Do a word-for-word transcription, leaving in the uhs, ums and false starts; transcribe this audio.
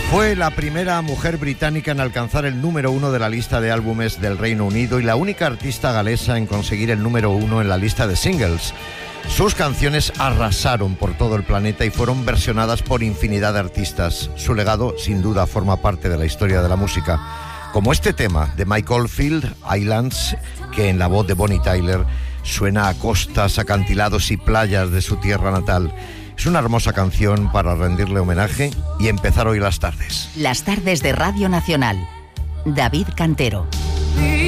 Fue la primera mujer británica en alcanzar el número uno de la lista de álbumes del Reino Unido y la única artista galesa en conseguir el número uno en la lista de singles. Sus canciones arrasaron por todo el planeta y fueron versionadas por infinidad de artistas. Su legado, sin duda, forma parte de la historia de la música. Como este tema de Mike Oldfield, Islands, que en la voz de Bonnie Tyler suena a costas, acantilados y playas de su tierra natal. Es una hermosa canción para rendirle homenaje y empezar hoy las tardes. Las tardes de Radio Nacional. David Cantero.